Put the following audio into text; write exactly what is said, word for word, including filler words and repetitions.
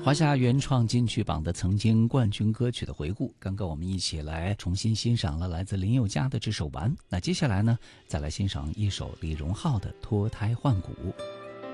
华夏原创金曲榜的曾经冠军歌曲的回顾，刚刚我们一起来重新欣赏了来自林宥嘉的这首《玩》。那接下来呢，再来欣赏一首李荣浩的《脱胎换骨》。